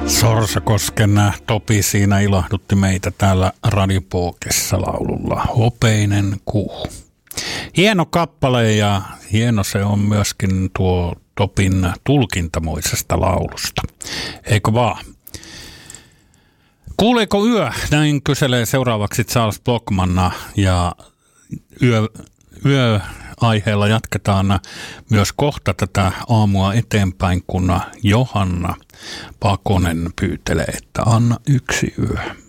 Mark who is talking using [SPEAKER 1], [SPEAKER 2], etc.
[SPEAKER 1] Sorsakosken Topi siinä ilahdutti meitä täällä Radio Pookessa laululla Hopeinen kuu. Hieno kappale ja hieno se on myöskin tuo Topin tulkintamoisesta laulusta. Eikö vaan? Kuuleeko yö? Näin kyselee seuraavaksi Charles Blockman ja yöaiheella jatketaan myös kohta tätä aamua eteenpäin, kun Johanna Pakonen pyytelee, että anna yksi yö.